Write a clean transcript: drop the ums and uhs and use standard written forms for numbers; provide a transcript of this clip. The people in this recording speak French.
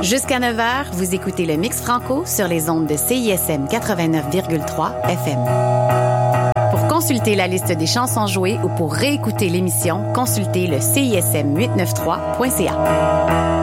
Jusqu'à 9h, vous écoutez le Mix Franco sur les ondes de CISM 89,3 FM. Pour consulter la liste des chansons jouées ou pour réécouter l'émission, consultez le CISM893.ca.